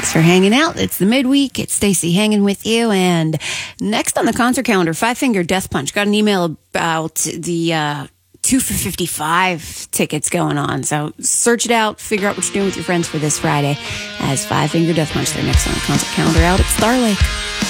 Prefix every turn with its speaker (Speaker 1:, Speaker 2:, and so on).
Speaker 1: Thanks for hanging out. It's the midweek. It's Stacy hanging with you. And next on the concert calendar, Five Finger Death Punch. Got an email about the 2 for $55 tickets going on. So search it out. Figure out what you're doing with your friends for this Friday as Five Finger Death Punch. They're next on the concert calendar out at Star Lake.